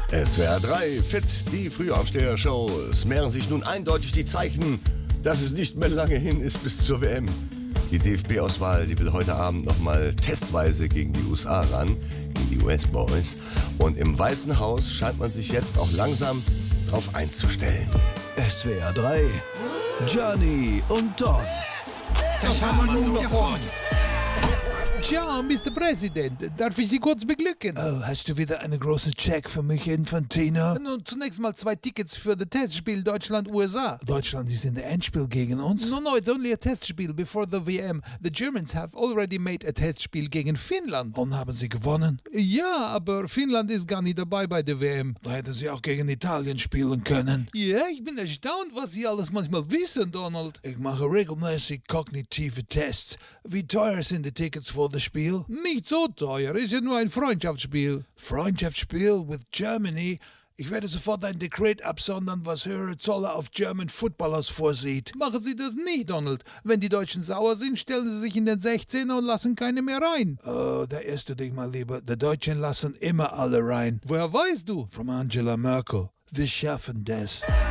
SWR 3, fit, die Frühaufsteher-Show. Es mehren sich nun eindeutig die Zeichen, dass es nicht mehr lange hin ist bis zur WM. Die DFB-Auswahl, die will heute Abend nochmal testweise gegen die USA ran, gegen die US-Boys. Und im Weißen Haus scheint man sich jetzt auch langsam drauf einzustellen. SWR 3, Gianni und Don. Das haben wir nun davon. Ja, Mr. President, darf ich Sie kurz beglücken? Oh, hast du wieder einen großen Check für mich, Infantino? Nun, zunächst mal 2 Tickets für das Testspiel Deutschland-USA. Deutschland ist in der Endspiel gegen uns? No, it's only a testspiel before the WM. The Germans have already made a testspiel gegen Finnland. Und haben sie gewonnen? Ja, aber Finnland ist gar nicht dabei bei der WM. Da hätten sie auch gegen Italien spielen können. Ja, ich bin erstaunt, was Sie alles manchmal wissen, Donald. Ich mache regelmäßig kognitive Tests. Wie teuer sind die Tickets für das Spiel? Nicht so teuer, ist ja nur ein Freundschaftsspiel. Freundschaftsspiel with Germany? Ich werde sofort ein Dekret absondern, was höhere Zölle auf German Footballers vorsieht. Machen Sie das nicht, Donald. Wenn die Deutschen sauer sind, stellen sie sich in den 16er und lassen keine mehr rein. Oh, da irrst du dich mal lieber. Die Deutschen lassen immer alle rein. Woher weißt du? From Angela Merkel. Wir schaffen das.